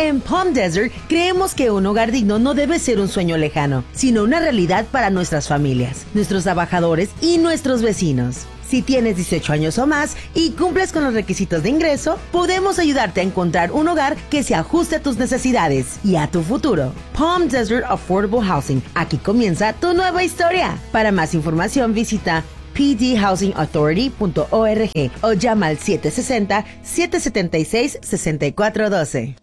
En Palm Desert creemos que un hogar digno no debe ser un sueño lejano, sino una realidad para nuestras familias, nuestros trabajadores y nuestros vecinos. Si tienes 18 años o más y cumples con los requisitos de ingreso, podemos ayudarte a encontrar un hogar que se ajuste a tus necesidades y a tu futuro. Palm Desert Affordable Housing. Aquí comienza tu nueva historia. Para más información visita pdhousingauthority.org o llama al 760-776-6412.